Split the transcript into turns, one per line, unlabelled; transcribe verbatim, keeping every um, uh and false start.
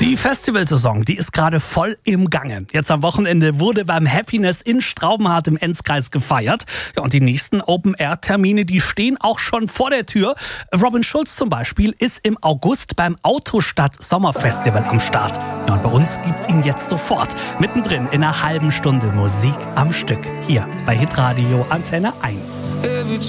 Die Festivalsaison, die ist gerade voll im Gange. Jetzt am Wochenende wurde beim Happiness in Straubenhardt im Enzkreis gefeiert. Ja, und die nächsten Open-Air-Termine, die stehen auch schon vor der Tür. Robin Schulz zum Beispiel ist im August beim Autostadt Sommerfestival am Start. Ja, und bei uns gibt's ihn jetzt sofort. Mittendrin in einer halben Stunde Musik am Stück. Hier bei Hitradio Antenne eins.